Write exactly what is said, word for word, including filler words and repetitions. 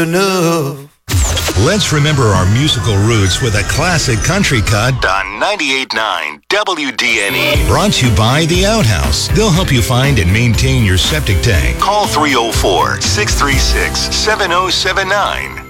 enough. Let's remember our musical roots with a classic country cut on ninety-eight point nine W D N E. Brought to you by The Outhouse. They'll help you find and maintain your septic tank. Call three oh four, six three six, seven oh seven nine.